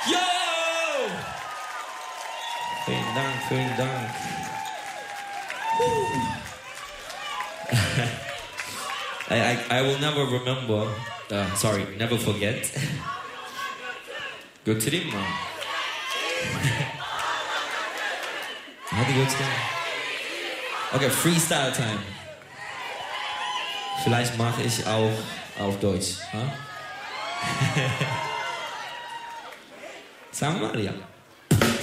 Yo! Vielen Dank, vielen Dank. I will never remember, never forget. Go to the mom. Okay, Freestyle Time. Vielleicht mache ich auch auf Deutsch. Huh? Sagen wir mal, ja.